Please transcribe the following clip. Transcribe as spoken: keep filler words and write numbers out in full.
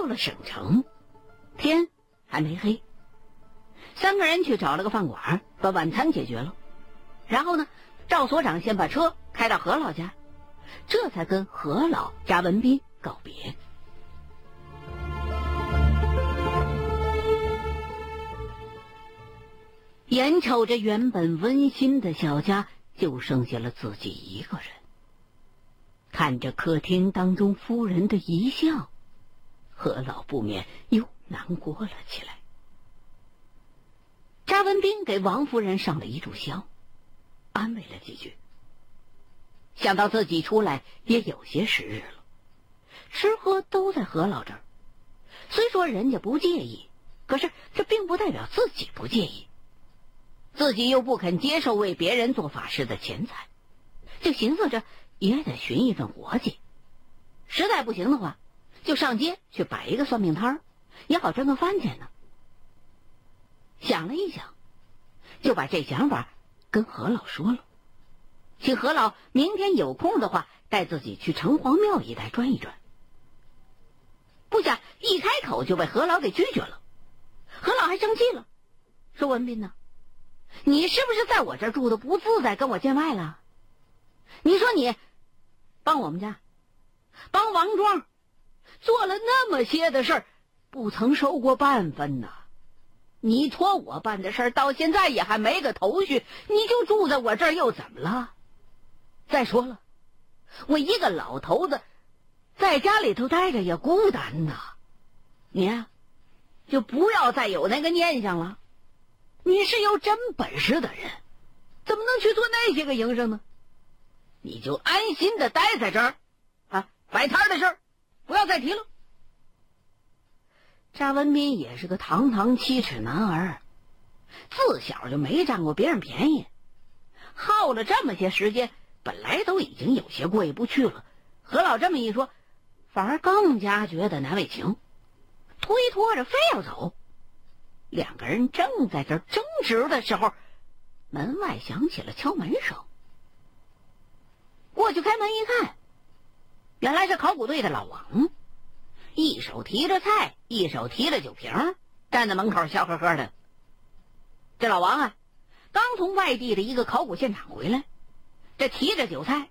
到了省城，天还没黑。三个人去找了个饭馆，把晚餐解决了。然后呢，赵所长先把车开到何老家，这才跟何老、查文斌告别。眼瞅着原本温馨的小家就剩下了自己一个人，看着客厅当中夫人的遗像，何老不免又难过了起来。查文斌给王夫人上了一炷香，安慰了几句。想到自己出来也有些时日了，吃喝都在何老这儿，虽说人家不介意，可是这并不代表自己不介意。自己又不肯接受为别人做法事的钱财，就寻思着也得寻一份活计，实在不行的话，就上街去摆一个算命摊儿，也好挣个饭钱呢。想了一想，就把这想法跟何老说了，请何老明天有空的话带自己去城隍庙一带转一转。不想一开口就被何老给拒绝了。何老还生气了，说文斌呢，你是不是在我这儿住的不自在，跟我见外了？你说你帮我们家，帮王庄做了那么些的事儿，不曾收过半分呐。你托我办的事儿到现在也还没个头绪，你就住在我这儿又怎么了？再说了，我一个老头子在家里头待着也孤单呐。你啊，就不要再有那个念想了。你是有真本事的人，怎么能去做那些个营生呢？你就安心的待在这儿啊，摆摊的事儿不要再提了。查文斌也是个堂堂七尺男儿，自小就没占过别人便宜，耗了这么些时间，本来都已经有些过意不去了。何老这么一说，反而更加觉得难为情，推脱着非要走。两个人正在这争执的时候，门外响起了敲门声。过去开门一看，原来是考古队的老王，一手提着菜，一手提着酒瓶，站在门口笑呵呵的。这老王啊，刚从外地的一个考古现场回来，这提着酒菜